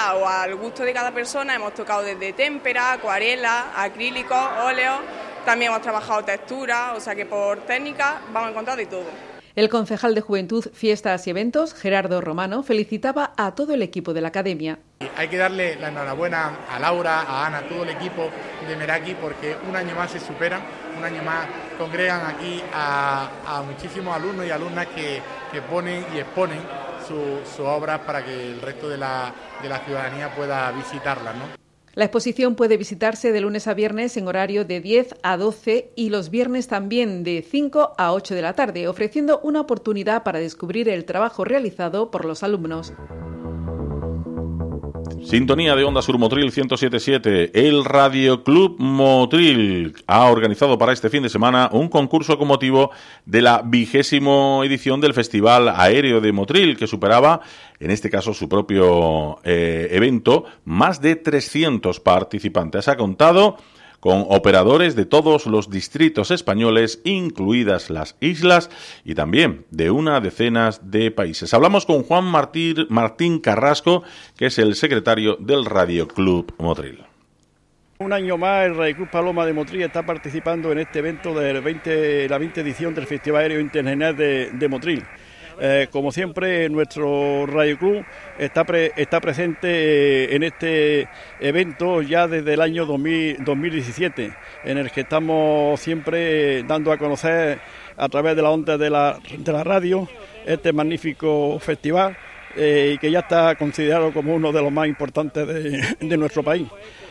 medida o al gusto de cada persona. Hemos tocado desde témpera, acuarela, acrílicos, óleos, también hemos trabajado textura, o sea que por técnica vamos a encontrar de todo. El concejal de Juventud, Fiestas y Eventos, Gerardo Romano, felicitaba a todo el equipo de la Academia. Hay que darle la enhorabuena a Laura, a Ana, a todo el equipo de Meraki, porque un año más se superan, un año más congregan aquí a muchísimos alumnos y alumnas que ponen y exponen sus obras para que el resto de la ciudadanía pueda visitarlas, ¿no? La exposición puede visitarse de lunes a viernes en horario de 10 a 12 y los viernes también de 5 a 8 de la tarde, ofreciendo una oportunidad para descubrir el trabajo realizado por los alumnos. Sintonía de Onda Sur Motril 107.7. El Radio Club Motril ha organizado para este fin de semana un concurso con motivo de la 20ª edición del Festival Aéreo de Motril, que superaba, en este caso su propio evento, más de 300 participantes. Ha contado con operadores de todos los distritos españoles, incluidas las islas, y también de una decena de países. Hablamos con Juan Martín Carrasco, que es el secretario del Radio Club Motril. Un año más el Radio Club Paloma de Motril está participando en este evento de la 20 edición del Festival Aéreo Internacional de Motril. Como siempre, nuestro Radio Club está presente en este evento ya desde el año 2017, en el que estamos siempre dando a conocer a través de la onda de la radio este magnífico festival y que ya está considerado como uno de los más importantes de nuestro país.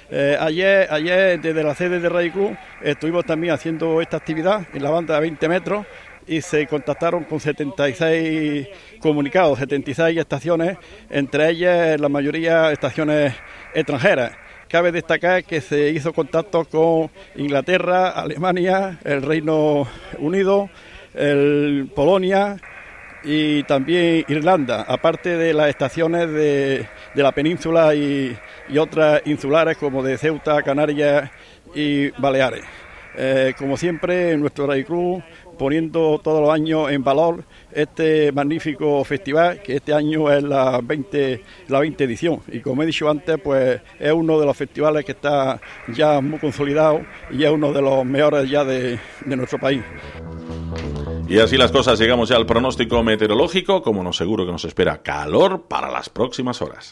Ayer desde la sede de Radio Club estuvimos también haciendo esta actividad en la banda de 20 metros y se contactaron con 76 comunicados, 76 estaciones, entre ellas la mayoría estaciones extranjeras. Cabe destacar que se hizo contacto con Inglaterra, Alemania, el Reino Unido, Polonia y también Irlanda, aparte de las estaciones de la península y otras insulares como de Ceuta, Canarias y Baleares. Como siempre, en nuestro Radio Club, poniendo todos los años en valor este magnífico festival, que este año es la 20 edición. Y como he dicho antes, pues es uno de los festivales que está ya muy consolidado y es uno de los mejores ya de nuestro país. Y así las cosas, llegamos ya al pronóstico meteorológico, como nos seguro que nos espera calor para las próximas horas.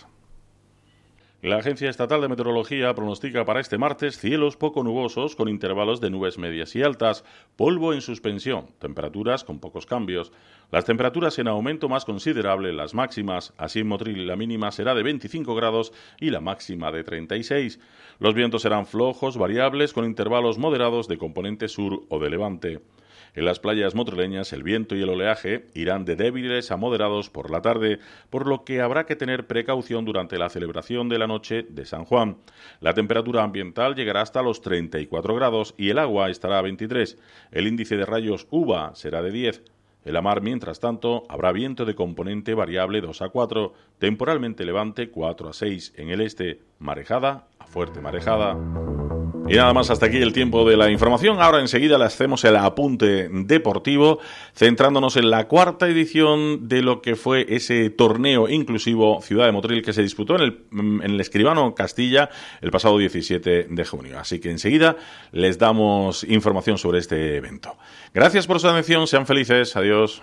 La Agencia Estatal de Meteorología pronostica para este martes cielos poco nubosos con intervalos de nubes medias y altas, polvo en suspensión, temperaturas con pocos cambios. Las temperaturas en aumento más considerable, las máximas, así en Motril la mínima será de 25 grados y la máxima de 36. Los vientos serán flojos, variables, con intervalos moderados de componente sur o de levante. En las playas motrileñas el viento y el oleaje irán de débiles a moderados por la tarde, por lo que habrá que tener precaución durante la celebración de la noche de San Juan. La temperatura ambiental llegará hasta los 34 grados y el agua estará a 23. El índice de rayos UVA será de 10. En la mar, mientras tanto, habrá viento de componente variable 2 a 4, temporalmente levante 4 a 6 en el este, marejada a fuerte marejada. Y nada más, hasta aquí el tiempo de la información. Ahora enseguida le hacemos el apunte deportivo, centrándonos en la 4ª edición de lo que fue ese torneo inclusivo Ciudad de Motril que se disputó en el Escribano Castilla el pasado 17 de junio. Así que enseguida les damos información sobre este evento. Gracias por su atención, sean felices, adiós.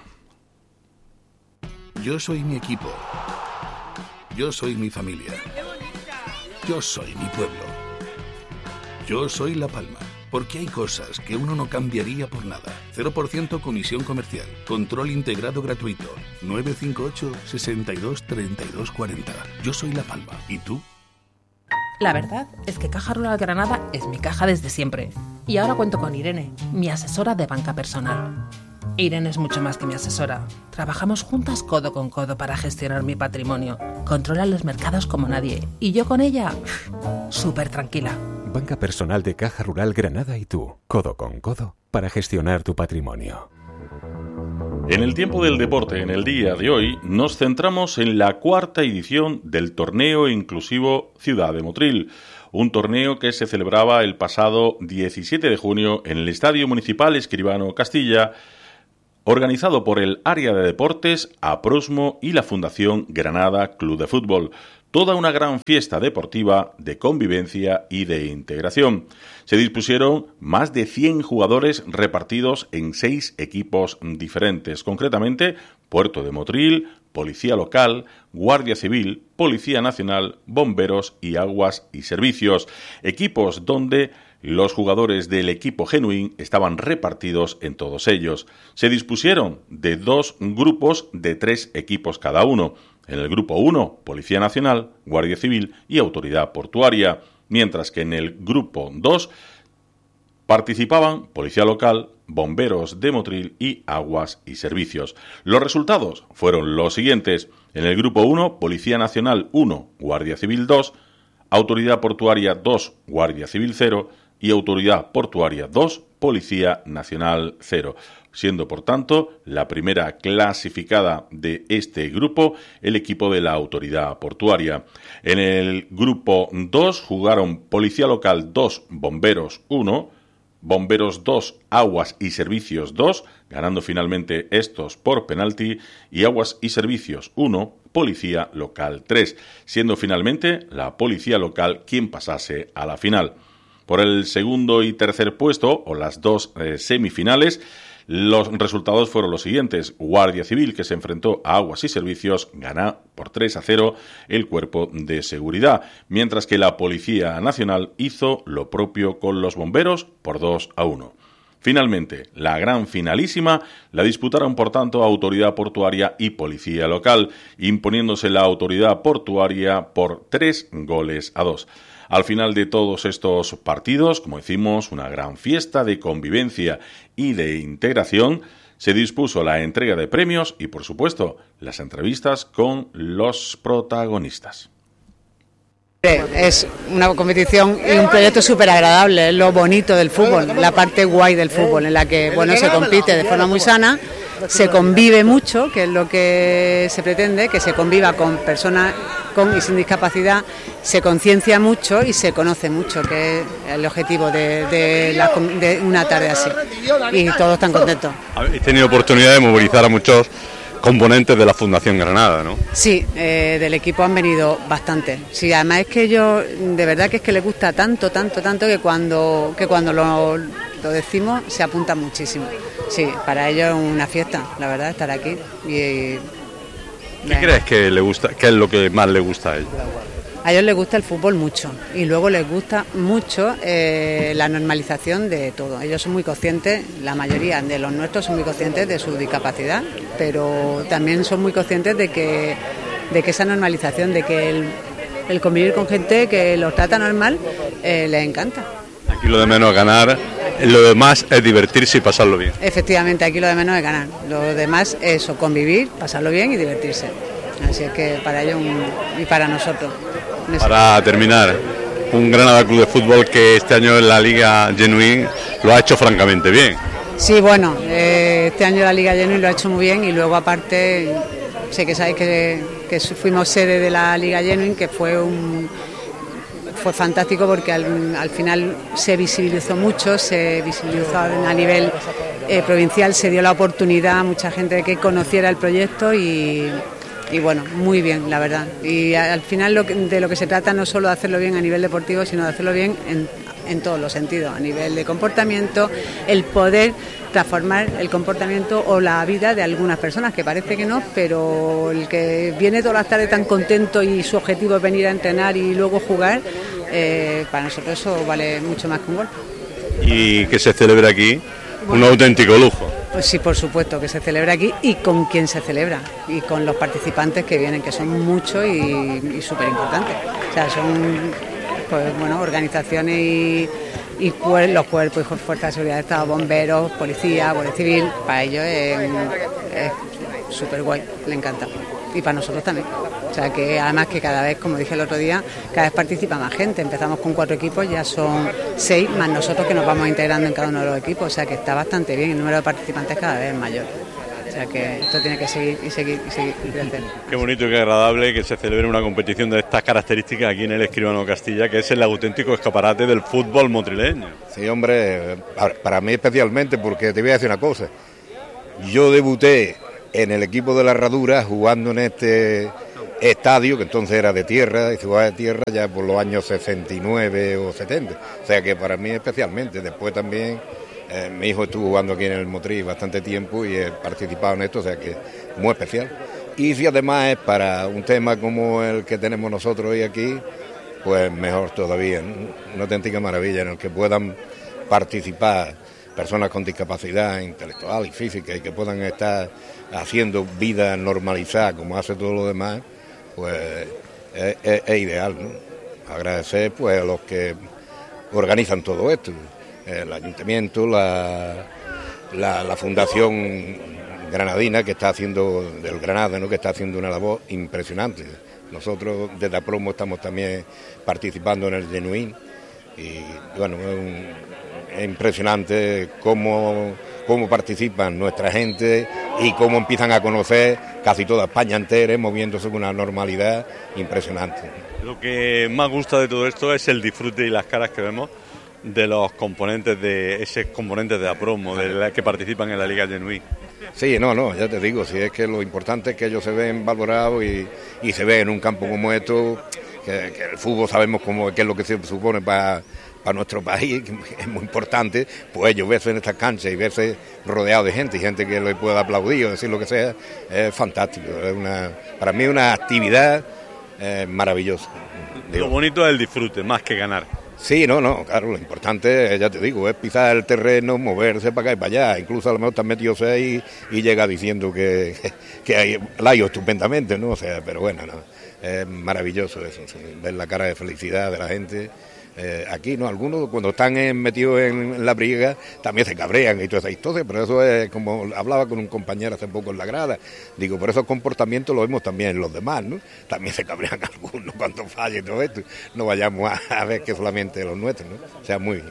Yo soy mi equipo. Yo soy mi familia. Yo soy mi pueblo. Yo soy La Palma, porque hay cosas que uno no cambiaría por nada. 0% comisión comercial, control integrado gratuito, 958 62 32 40. Yo soy La Palma, ¿y tú? La verdad es que Caja Rural Granada es mi caja desde siempre. Y ahora cuento con Irene, mi asesora de banca personal. Irene es mucho más que mi asesora. Trabajamos juntas codo con codo para gestionar mi patrimonio. Controla los mercados como nadie. Y yo con ella, súper tranquila. Banca personal de Caja Rural Granada y tú, codo con codo, para gestionar tu patrimonio. En el tiempo del deporte, en el día de hoy, nos centramos en la 4ª edición del torneo inclusivo Ciudad de Motril. Un torneo que se celebraba el pasado 17 de junio en el Estadio Municipal Escribano Castilla, organizado por el Área de Deportes, APROSMO y la Fundación Granada Club de Fútbol. toda una gran fiesta deportiva de convivencia y de integración. Se dispusieron más de 100 jugadores repartidos en 6 equipos diferentes, concretamente Puerto de Motril, Policía Local, Guardia Civil, Policía Nacional, Bomberos y Aguas y Servicios, equipos donde los jugadores del equipo genuín estaban repartidos en todos ellos. Se dispusieron de 2 grupos de 3 equipos cada uno. En el grupo 1, Policía Nacional, Guardia Civil y Autoridad Portuaria, mientras que en el grupo 2 participaban Policía Local, Bomberos de Motril y Aguas y Servicios. Los resultados fueron los siguientes. En el grupo 1, Policía Nacional 1, Guardia Civil 2, Autoridad Portuaria 2, Guardia Civil 0 y Autoridad Portuaria 2, Policía Nacional 0, siendo por tanto la primera clasificada de este grupo el equipo de la Autoridad Portuaria. En el grupo 2 jugaron Policía Local 2, Bomberos 1, Bomberos 2, Aguas y Servicios 2, ganando finalmente estos por penalti, y Aguas y Servicios 1, Policía Local 3, siendo finalmente la Policía Local quien pasase a la final. Por el segundo y tercer puesto, o las 2 semifinales, los resultados fueron los siguientes. Guardia Civil, que se enfrentó a Aguas y Servicios, gana por 3-0 el Cuerpo de Seguridad, mientras que la Policía Nacional hizo lo propio con los Bomberos por 2-1. Finalmente, la gran finalísima la disputaron por tanto Autoridad Portuaria y Policía Local, imponiéndose la Autoridad Portuaria por 3-2. Al final de todos estos partidos, como decimos, una gran fiesta de convivencia y de integración, se dispuso la entrega de premios y, por supuesto, las entrevistas con los protagonistas. Es una competición y un proyecto súper agradable, es lo bonito del fútbol, la parte guay del fútbol, en la que se compite de forma muy sana, se convive mucho, que es lo que se pretende, que se conviva con personas con y sin discapacidad, se conciencia mucho y se conoce mucho, que es el objetivo de una tarde así, y todos están contentos. Habéis tenido oportunidad de movilizar a muchos componentes de la Fundación Granada, ¿no? Sí, del equipo han venido bastante. Sí, además es que ellos, de verdad que es que les gusta tanto que cuando lo decimos se apuntan muchísimo. Sí, para ellos es una fiesta, la verdad, estar aquí. ¿Qué crees que le gusta? ¿Qué es lo que más le gusta a ellos? A ellos les gusta el fútbol mucho y luego les gusta mucho la normalización de todo. Ellos son muy conscientes, la mayoría de los nuestros son muy conscientes de su discapacidad, pero también son muy conscientes de que esa normalización, de que el convivir con gente que los trata normal, les encanta. Aquí lo de menos es ganar, lo demás es divertirse y pasarlo bien. Efectivamente, aquí lo de menos es ganar, lo demás es eso, convivir, pasarlo bien y divertirse. Así es que para ellos y para nosotros. Para terminar, un Granada Club de Fútbol que este año en la Liga Genuine lo ha hecho francamente bien. Sí, bueno, este año la Liga Genuine lo ha hecho muy bien y luego aparte, sé que sabéis que fuimos sede de la Liga Genuine, que fue fantástico porque al final se visibilizó mucho, se visibilizó a nivel provincial, se dio la oportunidad a mucha gente de que conociera el proyecto y bueno, muy bien, la verdad. Y al final de lo que se trata no solo de hacerlo bien a nivel deportivo, sino de hacerlo bien en todos los sentidos, a nivel de comportamiento, el poder transformar el comportamiento o la vida de algunas personas, que parece que no, pero el que viene todas las tardes tan contento y su objetivo es venir a entrenar y luego jugar, para nosotros eso vale mucho más que un gol. Y que se celebre aquí un auténtico lujo. Pues sí, por supuesto, que se celebra aquí y con quien se celebra y con los participantes que vienen, que son muchos y súper importantes. O sea, son organizaciones y los cuerpos y fuerzas de seguridad de Estado, bomberos, policía, Guardia Civil, para ellos es súper guay, le encanta. Y para nosotros también. O sea, que además que cada vez, como dije el otro día, cada vez participa más gente. Empezamos con 4 equipos, ya son 6, más nosotros que nos vamos integrando en cada uno de los equipos. O sea, que está bastante bien, el número de participantes cada vez es mayor. O sea, que esto tiene que seguir y crecer. Qué bonito y qué agradable que se celebre una competición de estas características aquí en el Escribano Castilla, que es el auténtico escaparate del fútbol motrileño. Sí, hombre, para mí especialmente, porque te voy a decir una cosa. Yo debuté en el equipo de la Herradura jugando en estadio, que entonces era de tierra, de ciudad de tierra, ya por los años 69 o 70. O sea que para mí especialmente. Después también mi hijo estuvo jugando aquí en el Motril bastante tiempo y he participado en esto, o sea que muy especial. Y si además es para un tema como el que tenemos nosotros hoy aquí, pues mejor todavía, ¿no? Una auténtica maravilla en el que puedan participar personas con discapacidad intelectual y física y que puedan estar haciendo vida normalizada como hace todo lo demás, pues es ideal, ¿no? Agradecer pues a los que organizan todo esto, el ayuntamiento, la Fundación Granadina, que está haciendo, del Granada, ¿no?, que está haciendo una labor impresionante. Nosotros desde Apromo estamos también participando en el Genuín y bueno, es impresionante cómo participan nuestra gente y cómo empiezan a conocer casi toda España entera, moviéndose con una normalidad impresionante. Lo que más gusta de todo esto es el disfrute y las caras que vemos de los componentes de Apromo, de la que participan en la Liga Genuín. Sí, no, ya te digo, si es que lo importante es que ellos se ven valorados y se ven en un campo como esto, que el fútbol sabemos qué es lo que se supone para nuestro país, que es muy importante, pues ellos verse en estas canchas y verse rodeados de gente, y gente que le pueda aplaudir o decir lo que sea, es fantástico. Es para mí una actividad maravillosa. Lo bonito es el disfrute, más que ganar. Sí, no, claro, lo importante, ya te digo, es pisar el terreno, moverse para acá y para allá. Incluso a lo mejor te has metido 6 y llega diciendo que la ha ido estupendamente, ¿no? O sea, pero bueno, no, es maravilloso eso, sí, ver la cara de felicidad de la gente. Aquí, ¿no? Algunos cuando están metidos en la briga también se cabrean y toda esa historia, pero eso es como hablaba con un compañero hace poco en la grada. Digo, por esos comportamientos lo vemos también en los demás, ¿no? También se cabrean algunos cuando falla y todo esto. No vayamos a ver que solamente los nuestros, ¿no? O sea, muy bien.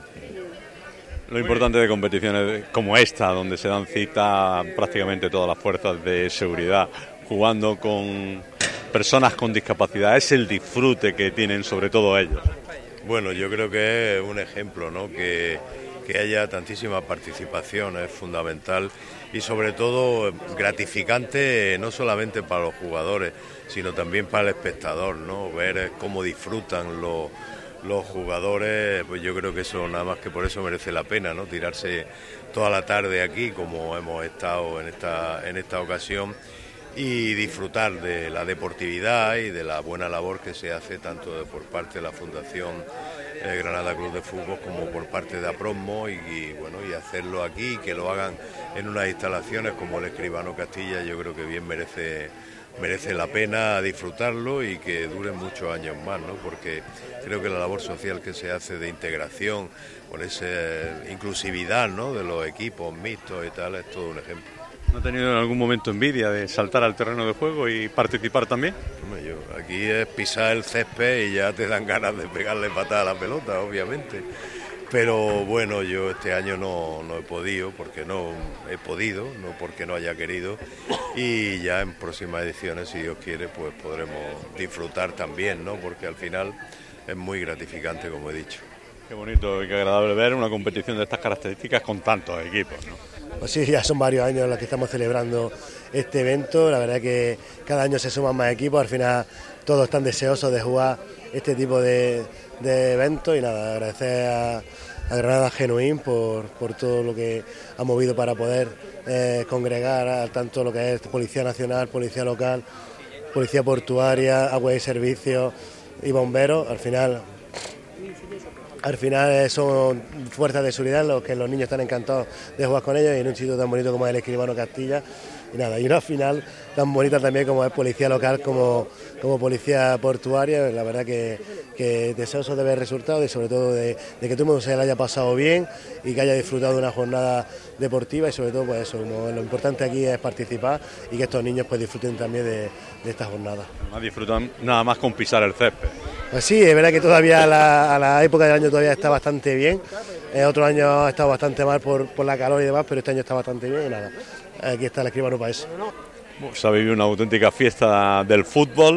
Lo importante de competiciones como esta, donde se dan cita prácticamente todas las fuerzas de seguridad, jugando con personas con discapacidad, es el disfrute que tienen sobre todo ellos. Bueno, yo creo que es un ejemplo, ¿no? Que haya tantísima participación es fundamental y sobre todo gratificante no solamente para los jugadores, sino también para el espectador, ¿no? Ver cómo disfrutan los jugadores, pues yo creo que eso nada más que por eso merece la pena, ¿no? Tirarse toda la tarde aquí como hemos estado en esta ocasión y disfrutar de la deportividad y de la buena labor que se hace tanto por parte de la Fundación Granada Club de Fútbol como por parte de Apromo y hacerlo aquí, que lo hagan en unas instalaciones como el Escribano Castilla, yo creo que bien merece la pena disfrutarlo y que dure muchos años más, ¿no? Porque creo que la labor social que se hace de integración, con esa inclusividad, ¿no?, de los equipos mixtos y tal, es todo un ejemplo. ¿No ha tenido en algún momento envidia de saltar al terreno de juego y participar también? Aquí es pisar el césped y ya te dan ganas de pegarle patada a la pelota, obviamente. Pero bueno, yo este año no he podido, porque no he podido, no porque no haya querido. Y ya en próximas ediciones, si Dios quiere, pues podremos disfrutar también, ¿no? Porque al final es muy gratificante, como he dicho. Qué bonito y qué agradable ver una competición de estas características con tantos equipos, ¿no? Pues sí, ya son varios años los que estamos celebrando este evento. La verdad que cada año se suman más equipos, al final todos están deseosos de jugar este tipo de eventos y nada, agradecer a Granada Genuín por todo lo que ha movido para poder congregar a tanto lo que es Policía Nacional, Policía Local, Policía Portuaria, Agua y Servicios y Bomberos. Al final son fuerzas de seguridad los que los niños están encantados de jugar con ellos y en un sitio tan bonito como es el Escribano Castilla. Y nada, y una final tan bonita también como es Policía Local, como Policía Portuaria. La verdad que deseosos de ver resultados y sobre todo de que todo el mundo se le haya pasado bien y que haya disfrutado de una jornada deportiva y sobre todo pues eso, como lo importante aquí es participar y que estos niños pues disfruten también de esta jornada. Además disfrutan nada más con pisar el césped. Pues sí, es verdad que todavía a la época del año todavía está bastante bien. Otro año ha estado bastante mal por la calor y demás, pero este año está bastante bien y nada. Aquí está el Escribano para eso. Se ha vivido una auténtica fiesta del fútbol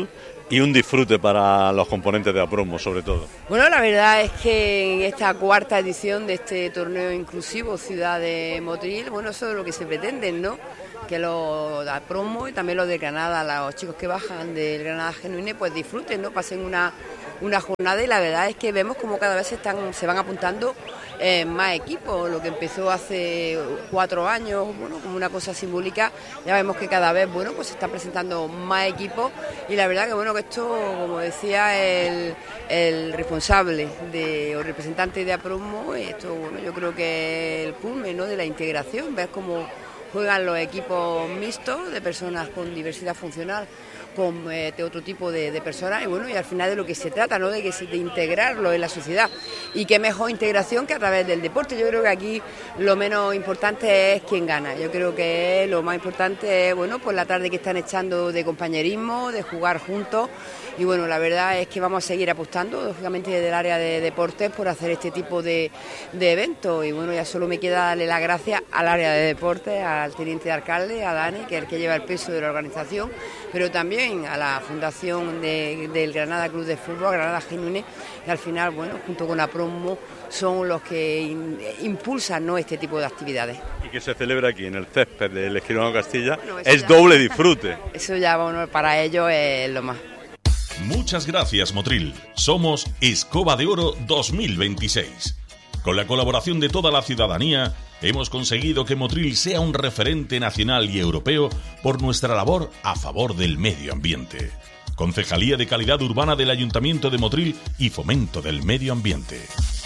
y un disfrute para los componentes de Apromo, sobre todo. Bueno, la verdad es que en esta cuarta edición de este torneo inclusivo Ciudad de Motril, bueno, eso es lo que se pretende, ¿no? Que los de Apromo y también los de Granada, los chicos que bajan del Granada Genuine, pues disfruten, ¿no? Pasen una jornada, y la verdad es que vemos como cada vez se van apuntando más equipos. Lo que empezó hace 4 años, bueno, como una cosa simbólica, ya vemos que cada vez, bueno, pues se están presentando más equipos, y la verdad que bueno, que esto, como decía el responsable o representante de Apromo, esto, bueno, yo creo que es el culmen, ¿no?, de la integración, ver cómo juegan los equipos mixtos de personas con diversidad funcional, con de otro tipo de personas, y bueno, y al final de lo que se trata, ¿no?, de integrarlo en la sociedad, y qué mejor integración que a través del deporte. Yo creo que aquí lo menos importante es quién gana. Yo creo que lo más importante es, bueno, pues la tarde que están echando de compañerismo, de jugar juntos, y bueno, la verdad es que vamos a seguir apostando, lógicamente desde el área de deportes, por hacer este tipo de eventos, y bueno, ya solo me queda darle las gracias al área de deportes, al teniente de alcalde, a Dani, que es el que lleva el peso de la organización, pero también a la fundación del Granada Club de Fútbol, Granada Genuine, que al final, bueno, junto con Apromo, son los que impulsan, ¿no?, este tipo de actividades. Y que se celebra aquí en el césped del Escribano Castilla, bueno, es ya doble disfrute. Eso ya, bueno, para ellos es lo más. Muchas gracias, Motril. Somos Escoba de Oro 2026. Con la colaboración de toda la ciudadanía, hemos conseguido que Motril sea un referente nacional y europeo por nuestra labor a favor del medio ambiente. Concejalía de Calidad Urbana del Ayuntamiento de Motril y Fomento del Medio Ambiente.